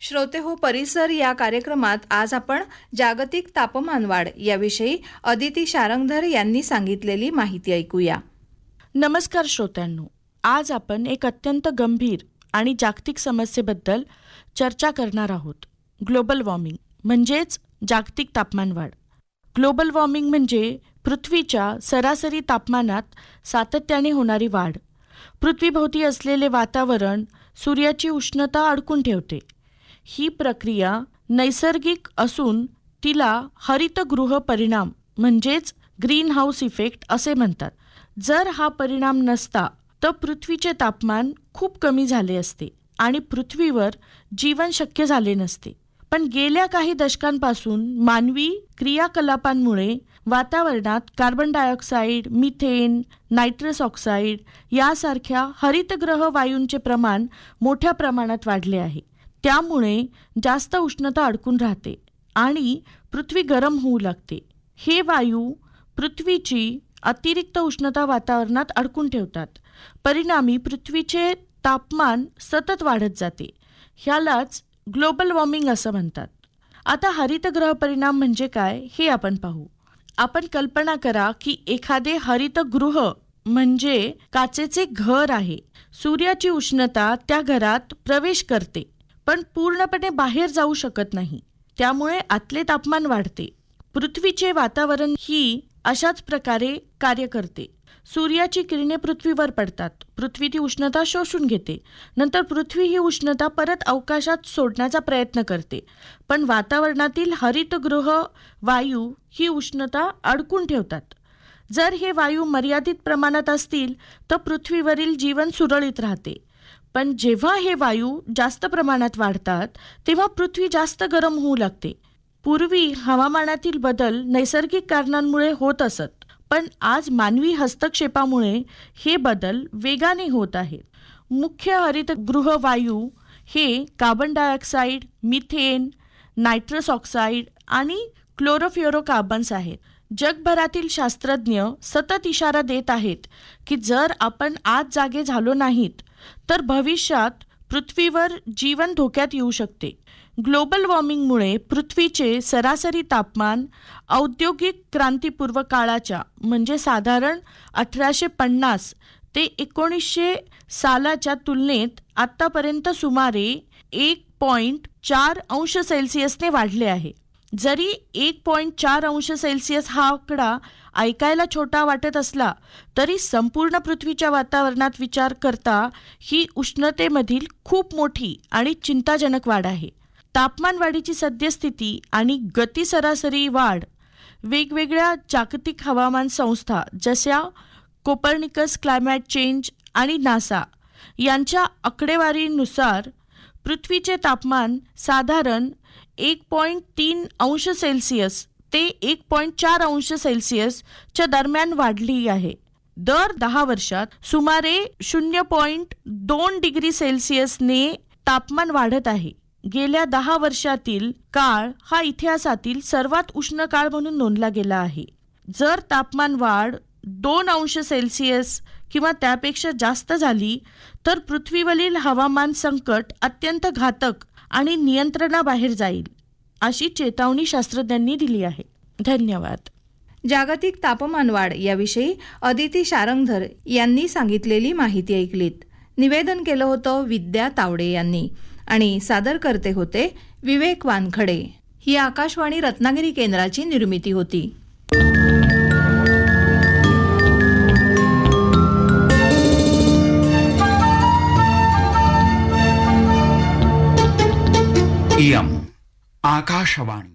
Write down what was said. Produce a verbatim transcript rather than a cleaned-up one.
श्रोते हो परिसर या कार्यक्रमात आज आपण जागतिक तापमानवाढ याविषयी अदिती शारंगधर यांनी सांगितलेली माहिती ऐकूया. नमस्कार श्रोत्यांनो, आज आपण एक अत्यंत गंभीर आणि जागतिक समस्येबद्दल चर्चा करणार आहोत. ग्लोबल वॉर्मिंग म्हणजेच जागतिक तापमानवाढ. ग्लोबल वॉर्मिंग म्हणजे पृथ्वीच्या सरासरी तापमानात सातत्याने होणारी वाढ. पृथ्वीभोवती असलेले वातावरण सूर्याची उष्णता अडकून ठेवते. ही प्रक्रिया नैसर्गिक असून तिला हरितगृह परिणाम म्हणजेच ग्रीन हाऊस इफेक्ट असे म्हणतात. जर हा परिणाम नसता तर पृथ्वीचे तापमान खूप कमी झाले असते आणि पृथ्वीवर जीवन शक्य झाले नसते. पण गेल्या काही दशकांपासून मानवी क्रियाकलापांमुळे वातावरणात carbon dioxide, methane, nitrous oxide यासारख्या हरितगृह वायूंचे प्रमाण मोठ्या प्रमाणात वाढले आहे. त्यामुळे जास्त उष्णता अडकून राहते आणि पृथ्वी गरम होऊ लागते. हे वायू पृथ्वीची अतिरिक्त उष्णता वातावरणात अडकून ठेवतात. परिणामी पृथ्वीचे तापमान सतत वाढत जाते. ह्यालाच ग्लोबल वॉर्मिंग असं म्हणतात. आता हरितगृह परिणाम म्हणजे काय हे आपण पाहू. आपण कल्पना करा की एखादे हरितगृह म्हणजे काचेचे घर आहे. सूर्याची उष्णता त्या घरात प्रवेश करते पण पूर्णपणे बाहेर जाऊ शकत नाही. त्यामुळे आतले तापमान वाढते. पृथ्वीचे वातावरण ही अशाच प्रकारे कार्य करते. सूर्याची किरणे पृथ्वीवर पडतात. पृथ्वी ती उष्णता शोषून घेते. नंतर पृथ्वी ही उष्णता परत अवकाशात सोडण्याचा प्रयत्न करते. पण वातावरणातील हरितगृह वायू ही उष्णता अडकून ठेवतात. जर हे वायू मर्यादित प्रमाणात असतील तर पृथ्वीवरील जीवन सुरळीत राहते. पण जेव्हा हे वायू जास्त प्रमाणात वाढतात तेव्हा पृथ्वी जास्त गरम होऊ लागते. पूर्वी हवामानातील बदल नैसर्गिक कारणांमुळे होत असत, पण आज मानवी हस्तक्षेपामुळे हे बदल वेगाने होत आहेत. मुख्य हरितगृह वायू हे carbon dioxide, methane, nitrous oxide आणि क्लोरोफ्लोरोकार्बन्स आहेत. जगभरातील शास्त्रज्ञ सतत इशारा देत आहेत की जर आपण आज जागे झालो नाहीत तर भविष्यात पृथ्वीवर जीवन धोक्यात येऊ शकते. ग्लोबल वॉर्मिंगमुळे पृथ्वीचे सरासरी तापमान औद्योगिक क्रांतीपूर्व काळाच्या म्हणजे साधारण अठराशे पन्नास ते एकोणीसशे सालाच्या तुलनेत आत्तापर्यंत सुमारे एक पॉईंट चार अंश सेल्सिअसने वाढले आहे. जरी एक पॉईंट चार अंश सेल्सिअस हा आकडा ऐकायला छोटा वाटत असला तरी संपूर्ण पृथ्वीच्या वातावरणात विचार करता ही उष्णतेमधील खूप मोठी आणि चिंताजनक वाढ आहे. तापमान वाढीची सद्यस्थिती आणि गती सरासरी वाढ वेगवेगळ्या जागतिक हवामान संस्था जशा कोपर्निकस क्लायमेट चेंज आणि नासा यांच्या आकडेवारीनुसार पृथ्वीचे तापमान साधारण एक पॉईंट तीन अंश सेल्सिअस ते एक पॉईंट चार अंश सेल्सिअसच्या दरम्यान वाढली आहे. दर दहा वर्षात सुमारे शून्य पॉईंट दोन डिग्री सेल्सिअसने तापमान वाढत आहे. गेल्या दहा वर्षातील काळ हा इतिहासातील सर्वात उष्ण काळ म्हणून नोंदला गेला आहे. जर तापमान वाढ दोन अंश सेल्सिअस किंवा त्यापेक्षा जास्त झाली तर पृथ्वीवरील हवामान संकट अत्यंत घातक आणि नियंत्रणाबाहेर जाईल अशी चेतावणी शास्त्रज्ञांनी दिली आहे. धन्यवाद. जागतिक तापमानवाढ याविषयी अदिती शारंगधर यांनी सांगितलेली माहिती ऐकलीत. निवेदन केलं होतं विद्या तावडे यांनी आणि सादर करते होते विवेक वानखडे. ही आकाशवाणी रत्नागिरी केंद्राची निर्मिती होती. इयम् आकाशवाणी